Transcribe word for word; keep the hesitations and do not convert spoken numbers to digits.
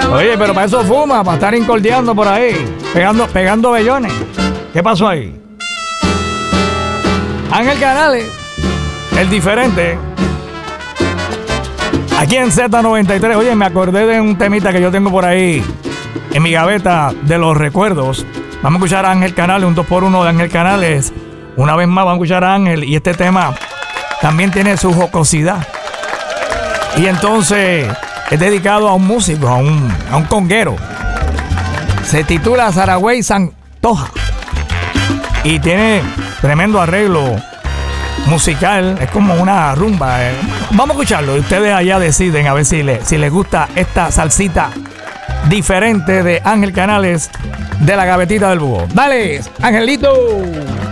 Oye, pero para eso fuma, para estar incordiando por ahí, pegando, pegando bellones. ¿Qué pasó ahí? Ángel Canales, el diferente. Aquí en Z noventa y tres, oye, me acordé de un temita que yo tengo por ahí en mi gaveta de los recuerdos. Vamos a escuchar a Ángel Canales, un dos por uno de Ángel Canales. Una vez más vamos a escuchar a Ángel y este tema también tiene su jocosidad. Y entonces es dedicado a un músico, a un, a un conguero. Se titula Saragüey Santoja y tiene tremendo arreglo musical, es como una rumba. Eh. Vamos a escucharlo y ustedes allá deciden a ver si, le, si les gusta esta salsita diferente de Ángel Canales de la gavetita del búho. Dale, Angelito.